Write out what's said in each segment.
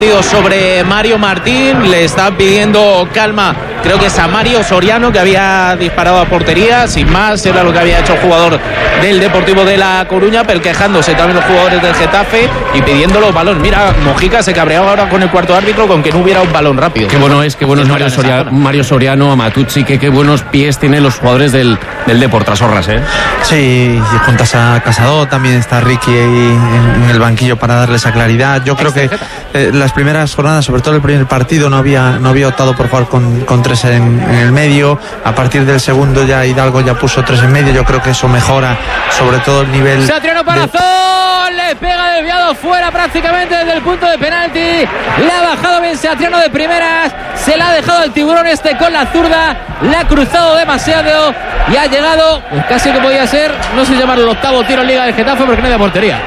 sobre Mario Martín, le están pidiendo calma, creo que es a Mario Soriano, que había disparado a portería, sin más, era lo que había hecho el jugador del Deportivo de La Coruña, pero quejándose también los jugadores del Getafe y pidiéndolo balón. Mira, Mojica se cabreaba ahora con el cuarto árbitro con que no hubiera un balón rápido. Qué bueno es Mario Soriano, Amatucci, qué buenos pies tienen los jugadores del Depor, Trasorras, ¿eh? Sí, y juntas a Casado, también está Ricky ahí en el banquillo para darle esa claridad. Yo creo que las primeras jornadas, sobre todo el primer partido, no había optado por jugar con tres en el medio. A partir del segundo ya Hidalgo ya puso tres en medio. Yo creo que eso mejora sobre todo el nivel. Satriano para Zol, le pega desviado fuera prácticamente desde el punto de penalti. Le ha bajado bien Satriano de primeras, se la ha dejado el tiburón con la zurda, le ha cruzado demasiado y ha llegado, pues casi que podía ser, no sé llamarlo el octavo tiro en Liga del Getafe porque no hay de portería.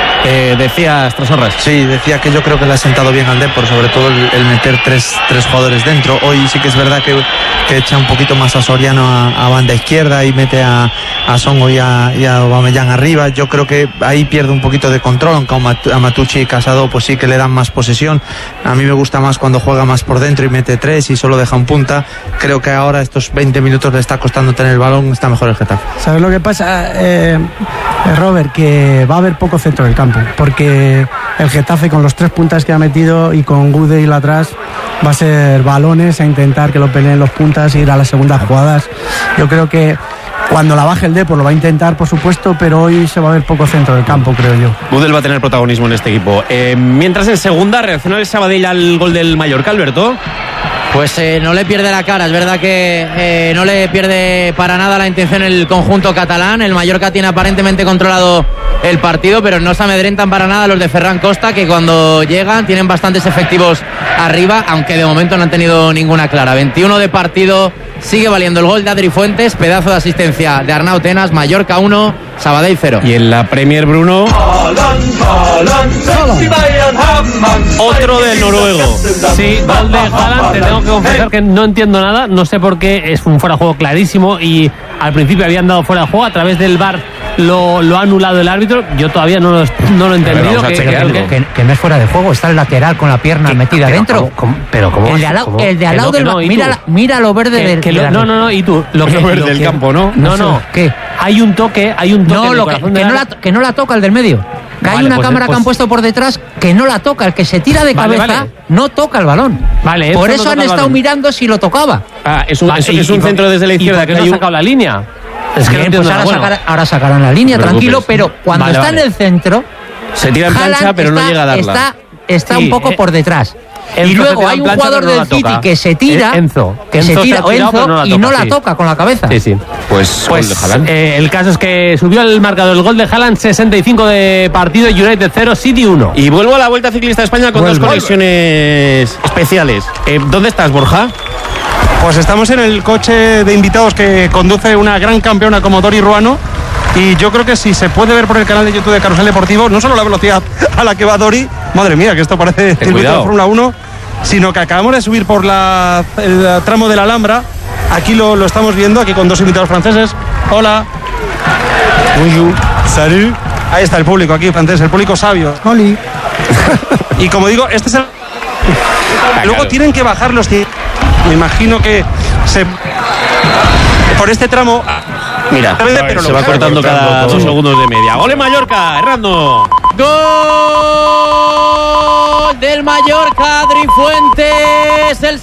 Decías, Trasorras. Sí, decía que yo creo que le ha sentado bien al Depor, sobre todo el meter tres jugadores dentro. Hoy sí que es verdad que echa un poquito más a Soriano a banda izquierda y mete a Songo y a Aubameyang arriba. Yo creo que ahí pierde un poquito de control, aunque a Matucci y Casado pues sí que le dan más posesión. A mí me gusta más cuando juega más por dentro y mete tres y solo deja un punta. Creo que ahora estos 20 minutos le está costando tener el balón, está mejor el Getafe. ¿Sabes lo que pasa, Robert? Que va a haber poco centro del campo, porque el Getafe con los 3 puntas que ha metido y con Gudel atrás va a ser balones a intentar que lo peleen los puntas e ir a las segundas jugadas. Yo creo que cuando la baje el Depor lo va a intentar, por supuesto, pero hoy se va a ver poco centro del campo, creo yo. Gudel va a tener protagonismo en este equipo. Mientras en segunda reacciona el Sabadell al gol del Mallorca, Alberto. Pues no le pierde la cara, es verdad que no le pierde para nada la intención el conjunto catalán. El Mallorca tiene aparentemente controlado el partido, pero no se amedrentan para nada los de Ferran Costa, que cuando llegan tienen bastantes efectivos arriba, aunque de momento no han tenido ninguna clara. 21 de partido, sigue valiendo el gol de Adri Fuentes, pedazo de asistencia de Arnau Tenas. Mallorca 1, Sabadell 0. Y en la Premier, Bruno, otro del noruego. Sí, gol de Haaland. Te tengo que confesar que no entiendo nada, no sé por qué, es un fuera de juego clarísimo y al principio habían dado fuera de juego, a través del VAR lo ha anulado el árbitro. Yo todavía no lo he entendido. Que no es fuera de juego, está el lateral con la pierna metida dentro. Pero ¿cómo? El de al lado del mira lo verde del no, y tú lo verde del campo, ¿no? No. ¿Qué? Hay un toque que no la toca el del medio. Que hay una cámara que han puesto por detrás que no la toca. El que se tira de cabeza no toca el balón. Vale, por eso han estado mirando si lo tocaba. Es un centro desde la izquierda que no ha sacado la línea. Es que pues ahora sacarán la línea, tranquilo, pero cuando está en el centro se tira en plancha, pero no llega a darla. Está un poco por detrás. Y luego hay un jugador del City que se tira, Enzo y no la toca con la cabeza. Sí. Pues gol de Haaland. El caso es que subió el marcador el gol de Haaland, 65 de partido, United 0, City 1. Y vuelvo a la Vuelta Ciclista a España con dos conexiones especiales. ¿Dónde estás, Borja? Pues estamos en el coche de invitados que conduce una gran campeona como Dori Ruano. Y yo creo que si se puede ver por el canal de YouTube de Carrusel Deportivo, no solo la velocidad a la que va Dori, madre mía, que esto parece circuito de Fórmula 1, sino que acabamos de subir por el tramo de la Alhambra. Aquí lo estamos viendo, aquí con dos invitados franceses. Hola. Bonjour. Salut. Ahí está el público aquí francés, el público sabio. Oli. Y como digo, este es el... Luego tienen que bajar los... Me imagino que por este tramo... Mira, pero se va cortando cada 2 segundos de media. ¡Gol en Mallorca! ¡Errando! ¡Gol del Mallorca! Adri Fuentes, el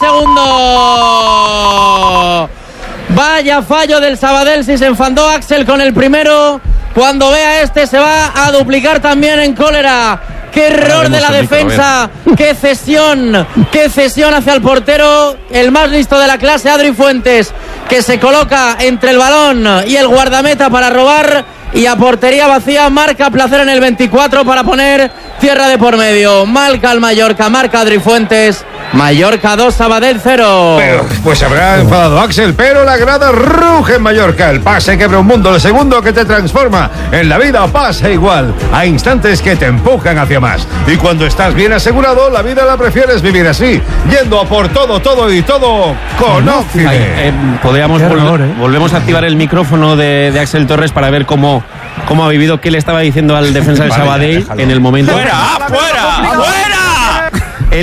segundo. Vaya fallo del Sabadell, si se enfadó Axel con el primero. Cuando vea este se va a duplicar también en cólera. ¡Qué error de la defensa! ¡Qué cesión hacia el portero! El más listo de la clase, Adri Fuentes, que se coloca entre el balón y el guardameta para robar, y a portería vacía marca Placer en el 24 para poner tierra de por medio. Marca el Mallorca, marca Adri Fuentes. Mallorca 2, Sabadell 0. Pues se habrá enfadado Axel, pero la grada ruge en Mallorca. El pase quebra un mundo, el segundo que te transforma. En la vida pasa igual. Hay instantes que te empujan hacia más. Y cuando estás bien asegurado, la vida la prefieres vivir así, yendo a por todo con Oxide. Volvemos a activar el micrófono de Axel Torres para ver cómo ha vivido, qué le estaba diciendo al defensa del Sabadell en el momento. ¡Fuera!